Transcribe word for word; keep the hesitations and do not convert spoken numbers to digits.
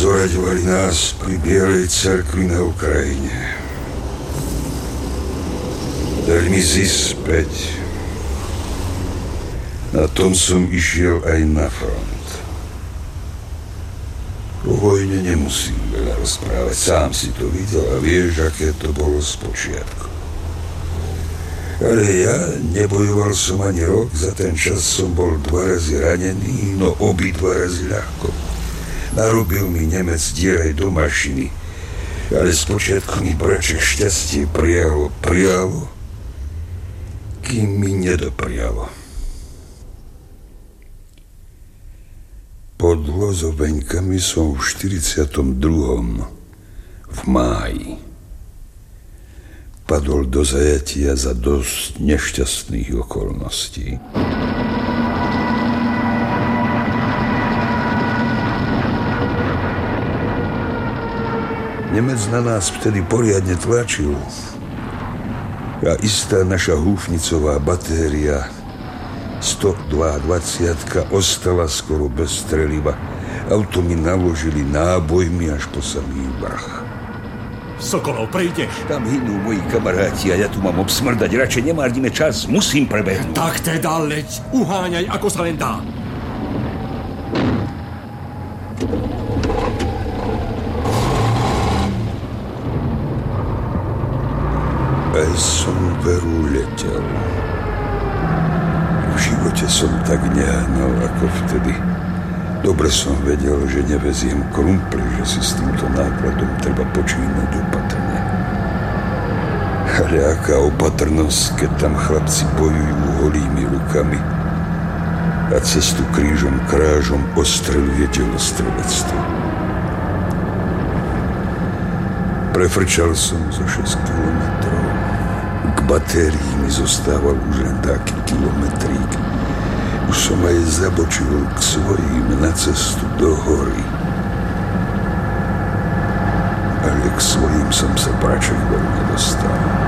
Zoraďovali nás pri Bielej cerkvi na Ukrajine. Dali mi zísť späť. Na tom som išiel aj na front. O vojne nemusím veľa rozprávať. Sám si to videl a vieš, aké to bolo spočiatku. Ale ja nebojoval som ani rok. Za ten čas som bol dva razy ranený, no obidva razy ľahko. Narobil mi Nemec dier aj do mašiny. Ale spočiatku mi braček šťastie prijalo, prijalo, kým mi nedoprialo. Pod Lozoveňkami som v štyridsiatom druhom v máji padol do zajatia za dosť nešťastných okolností. Nemec na nás vtedy poriadne tlačil a istá naša húfnicová batéria sto dvaadvaťka ostala skoro bez streliva. Auto mi naložili nábojmi až po samý vrch. Sokolov, prejdeš. Tam hynú moji kamaráti a ja tu mám obsmrdať. Radšej nemárnime čas, musím prebehnúť. Tak teda leď, uháňaj, ako sa len dá. Aj som veru letel. V živote som tak nehnal ako vtedy. Dobre som vedel, že neveziem krumpli, že si s týmto nákladom treba počínať opatrne. Ale aká opatrnosť, keď tam chlapci bojujú holými rukami a cestu krížom krážom ostreľuje delostrelectvo. Prefrčal som zo šesť kilometrov. K batérii mi zostával už len taký kilometrík. Už som aj zabočil k svojím na cestu do hory. Ale k svojím som sa praček veľmi nedostal.